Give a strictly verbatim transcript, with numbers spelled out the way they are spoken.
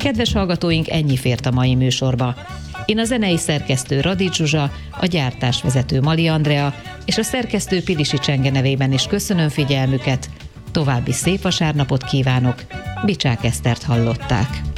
Kedves hallgatóink, ennyi fért a mai műsorba. Én a zenei szerkesztő Radics Zsuzsa, a gyártásvezető Mali Andrea és a szerkesztő Pilisi Csenge nevében is köszönöm figyelmüket. További szép vasárnapot kívánok. Bicsák Esztert hallották.